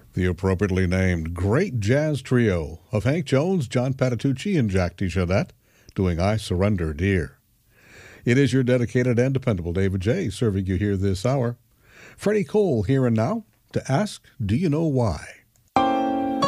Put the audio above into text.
The appropriately named Great Jazz Trio of Hank Jones, John Patitucci, and Jack DeJohnette doing I Surrender Dear. It is your dedicated and dependable David J. serving you here this hour. Freddie Cole here and now to ask, do you know why?